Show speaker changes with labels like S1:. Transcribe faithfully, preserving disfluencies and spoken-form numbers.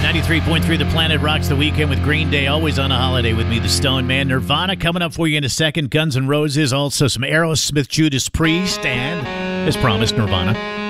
S1: ninety-three point three The Planet rocks the weekend with Green Day, always on a holiday with me, the Stone Man. Nirvana coming up for you in a second. Guns N' Roses, also some Aerosmith, Judas Priest, and, as promised, Nirvana.